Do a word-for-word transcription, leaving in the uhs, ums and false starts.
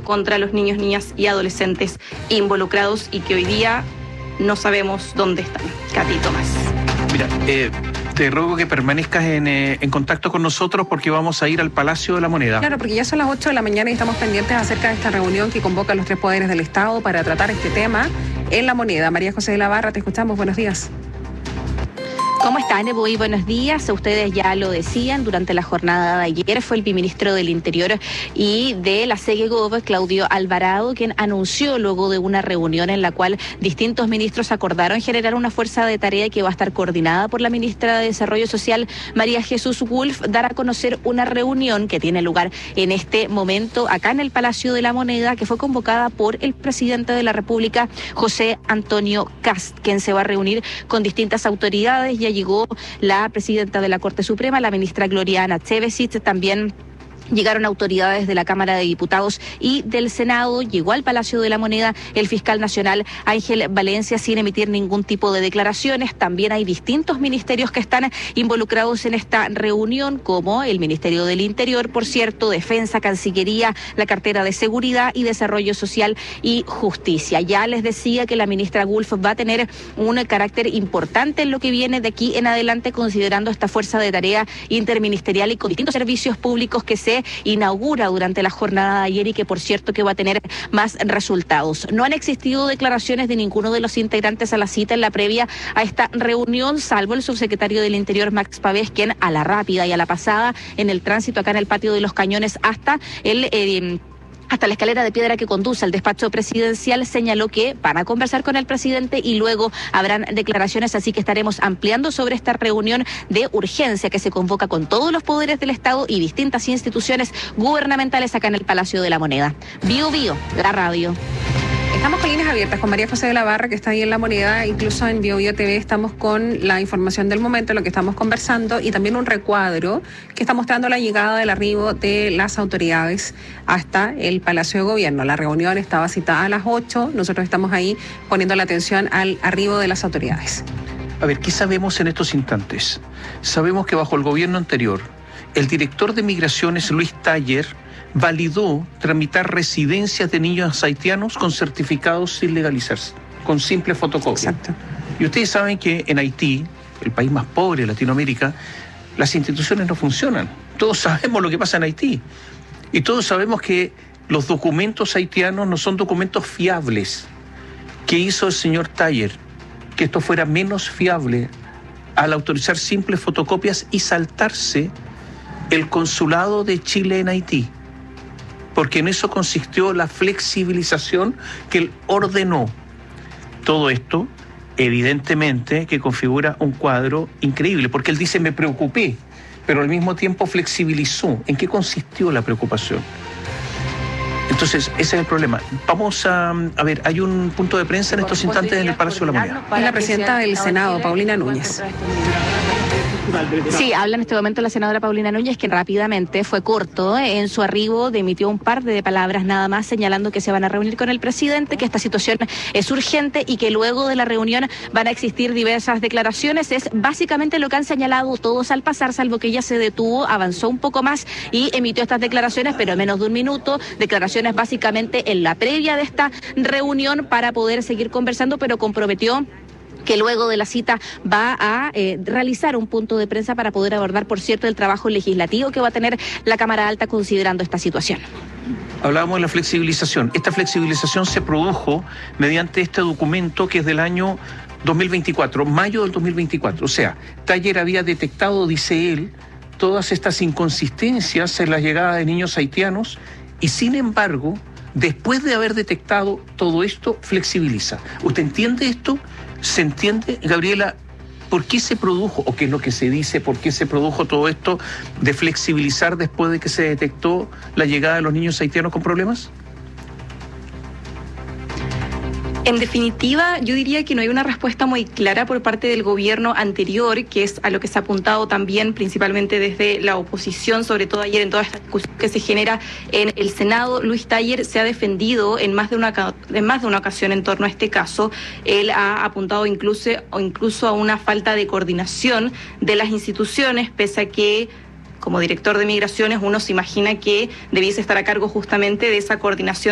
contra los niños, niñas y adolescentes involucrados y que hoy día no sabemos dónde están. Katy, Tomás. Mira, eh, te ruego que permanezcas en, eh, en contacto con nosotros porque vamos a ir al Palacio de la Moneda. Claro, porque ya son las ocho de la mañana y estamos pendientes acerca de esta reunión que convoca a los tres poderes del Estado para tratar este tema en la Moneda. María José de la Barra, te escuchamos. Buenos días. ¿Cómo están? Muy buenos días. Ustedes ya lo decían, durante la jornada de ayer fue el viceministro del Interior y de la Segegov, Claudio Alvarado, quien anunció luego de una reunión en la cual distintos ministros acordaron generar una fuerza de tarea que va a estar coordinada por la ministra de Desarrollo Social, María Jesús Wolf, dar a conocer una reunión que tiene lugar en este momento acá en el Palacio de la Moneda, que fue convocada por el presidente de la República, José Antonio Kast, quien se va a reunir con distintas autoridades. Ya llegó la presidenta de la Corte Suprema, la ministra Gloriana Chevesic, también llegaron autoridades de la Cámara de Diputados y del Senado, llegó al Palacio de la Moneda el fiscal nacional Ángel Valencia sin emitir ningún tipo de declaraciones. También hay distintos ministerios que están involucrados en esta reunión, como el Ministerio del Interior, por cierto, Defensa, Cancillería, la Cartera de Seguridad y Desarrollo Social y Justicia. Ya les decía que la ministra Wolf va a tener un carácter importante en lo que viene de aquí en adelante, considerando esta fuerza de tarea interministerial y con distintos servicios públicos que se inaugura durante la jornada de ayer y que por cierto que va a tener más resultados. No han existido declaraciones de ninguno de los integrantes a la cita en la previa a esta reunión, salvo el subsecretario del Interior Max Pavés, quien a la rápida y a la pasada en el tránsito acá en el patio de los Cañones hasta el eh, hasta la escalera de piedra que conduce al despacho presidencial, señaló que van a conversar con el presidente y luego habrán declaraciones, así que estaremos ampliando sobre esta reunión de urgencia que se convoca con todos los poderes del Estado y distintas instituciones gubernamentales acá en el Palacio de la Moneda. Bio Bio, la radio. Estamos con líneas abiertas con María José de la Barra, que está ahí en la Moneda. Incluso en Bio Bio T V estamos con la información del momento, lo que estamos conversando, y también un recuadro que está mostrando la llegada del arribo de las autoridades hasta el Palacio de Gobierno. La reunión estaba citada a las ocho, nosotros estamos ahí poniendo la atención al arribo de las autoridades. A ver, ¿qué sabemos en estos instantes? Sabemos que bajo el gobierno anterior, el director de Migraciones, Luis Taller, validó tramitar residencias de niños haitianos con certificados sin legalizarse, con simple fotocopia. Exacto. Y ustedes saben que en Haití, el país más pobre de Latinoamérica, las instituciones no funcionan. Todos sabemos lo que pasa en Haití. Y todos sabemos que los documentos haitianos no son documentos fiables. ¿Qué hizo el señor Taller? Que esto fuera menos fiable al autorizar simples fotocopias y saltarse el consulado de Chile en Haití. Porque en eso consistió la flexibilización que él ordenó. Todo esto, evidentemente, que configura un cuadro increíble, porque él dice, me preocupé, pero al mismo tiempo flexibilizó. ¿En qué consistió la preocupación? Entonces, ese es el problema. Vamos a, a ver, hay un punto de prensa en estos instantes en el Palacio de la Moneda. Es la presidenta del Senado, Paulina Núñez. Sí, habla en este momento la senadora Paulina Núñez, que rápidamente fue corto en su arribo, emitió un par de palabras nada más, señalando que se van a reunir con el presidente, que esta situación es urgente y que luego de la reunión van a existir diversas declaraciones. Es básicamente lo que han señalado todos al pasar, salvo que ella se detuvo, avanzó un poco más y emitió estas declaraciones, pero en menos de un minuto, declaraciones básicamente en la previa de esta reunión para poder seguir conversando, pero comprometió que luego de la cita va a eh, realizar un punto de prensa para poder abordar, por cierto, el trabajo legislativo que va a tener la Cámara Alta considerando esta situación. Hablábamos de la flexibilización. Esta flexibilización se produjo mediante este documento que es del año dos mil veinticuatro, mayo del dos mil veinticuatro. O sea, Taller había detectado, dice él, todas estas inconsistencias en la llegada de niños haitianos y, sin embargo, después de haber detectado todo esto, flexibiliza. ¿Usted entiende esto? ¿Se entiende, Gabriela, por qué se produjo, o qué es lo que se dice, por qué se produjo todo esto de flexibilizar después de que se detectó la llegada de los niños haitianos con problemas? En definitiva, yo diría que no hay una respuesta muy clara por parte del gobierno anterior, que es a lo que se ha apuntado también principalmente desde la oposición, sobre todo ayer en toda esta discusión que se genera en el Senado. Luis Taller se ha defendido en más de una en más de una ocasión en torno a este caso. Él ha apuntado incluso, o incluso a una falta de coordinación de las instituciones, pese a que como director de Migraciones uno se imagina que debiese estar a cargo justamente de esa coordinación